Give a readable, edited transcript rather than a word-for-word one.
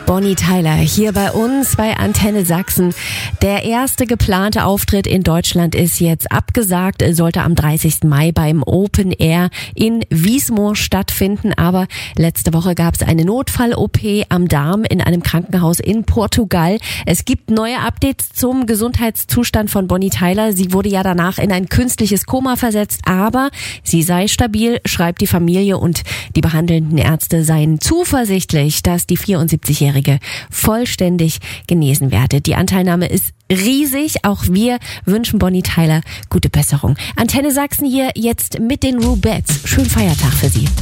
Bonnie Tyler hier bei uns bei Antenne Sachsen. Der erste geplante Auftritt in Deutschland ist jetzt abgesagt, sollte am 30. Mai beim Open Air in Wiesmoor stattfinden. Aber letzte Woche gab es eine Notfall-OP am Darm in einem Krankenhaus in Portugal. Es gibt neue Updates zum Gesundheitszustand von Bonnie Tyler. Sie wurde ja danach in ein künstliches Koma versetzt, aber sie sei stabil, schreibt die Familie, und die behandelnden Ärzte seien zuversichtlich, dass die 74-Jährige vollständig genesen werde. Die Anteilnahme ist riesig. Auch wir wünschen Bonnie Tyler gute Besserung. Antenne Sachsen hier jetzt mit den Rubettes. Schönen Feiertag für Sie.